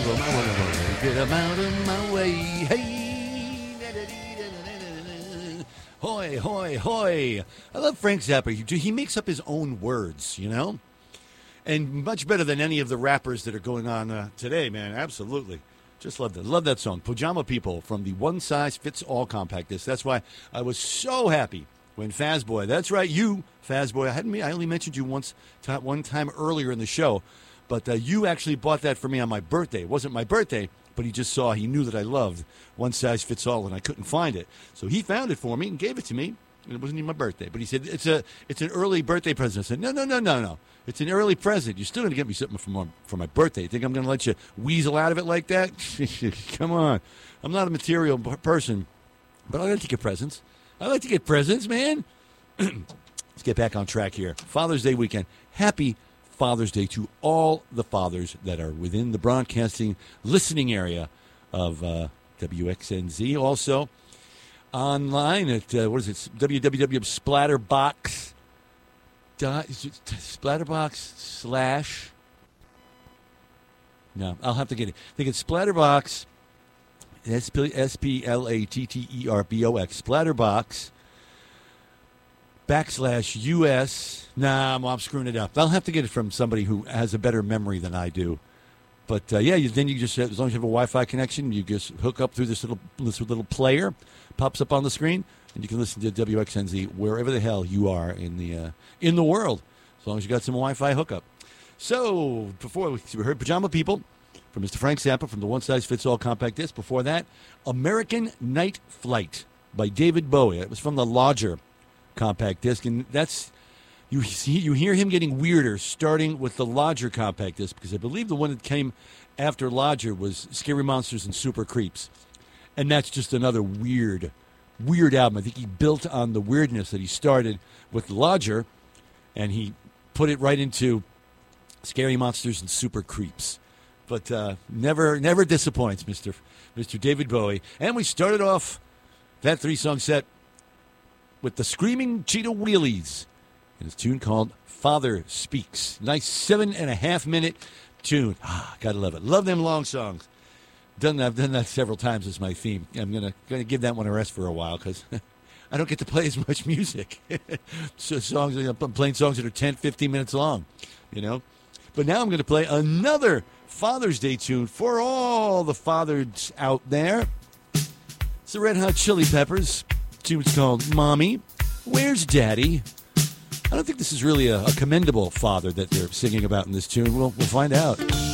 Get him out of my way. Hey. Hoy, hoy, hoy. I love Frank Zappa. He makes up his own words, you know? And much better than any of the rappers that are going on today, man. Absolutely. Just love that. Love that song. Pajama People from the One Size Fits All compact disc. That's why I was so happy when Fazboy, that's right, you, Fazboy, I only mentioned you one time earlier in the show, but you actually bought that for me on my birthday. It wasn't my birthday, but he knew that I loved One Size Fits All, and I couldn't find it. So he found it for me and gave it to me, and it wasn't even my birthday. But he said, it's an early birthday present. I said, no. It's an early present. You're still going to get me something for my birthday. You think I'm going to let you weasel out of it like that? Come on. I'm not a material person, but I like to get presents. I like to get presents, man. Let's get back on track here. Father's Day weekend. Happy Father's Day to all the fathers that are within the broadcasting listening area of WXNZ. Also online at, www.splatterbox. Splatterbox / No, I'll have to get it. I think it's Splatterbox, SPLATTERBOX, Splatterbox / US. Nah, I'm screwing it up. I'll have to get it from somebody who has a better memory than I do. But then you just, as long as you have a Wi-Fi connection, you just hook up through this little player, pops up on the screen, and you can listen to WXNZ wherever the hell you are in the world, as long as you got some Wi-Fi hookup. So before we heard Pajama People from Mr. Frank Zappa from the One Size Fits All compact disc. Before that, American Night Flight by David Bowie. It was from the Lodger compact disc, and that's you hear him getting weirder starting with the Lodger compact disc, because I believe the one that came after Lodger was Scary Monsters and Super Creeps, and that's just another weird album. I think he built on the weirdness that he started with Lodger, and he put it right into Scary Monsters and Super Creeps. But never disappoints, Mr. David Bowie. And we started off that 3-song set with the Screaming Cheetah Wheelies and his tune called Father Speaks. Nice 7.5-minute tune. Gotta love it. Love them long songs. I've done that several times as my theme. I'm gonna give that one a rest for a while, because I don't get to play as much music. So I'm playing songs that are 10, 15 minutes long, you know. But now I'm going to play another Father's Day tune for all the fathers out there. It's the Red Hot Chili Peppers. The tune's called Mommy, Where's Daddy? I don't think this is really a commendable father that they're singing about in this tune. We'll find out.